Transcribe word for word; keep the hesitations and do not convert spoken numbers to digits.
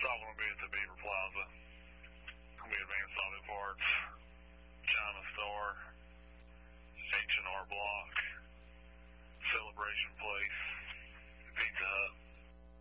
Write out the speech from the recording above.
all going to be at the Beaver Plaza. It's going to be advanced auto parts, China store.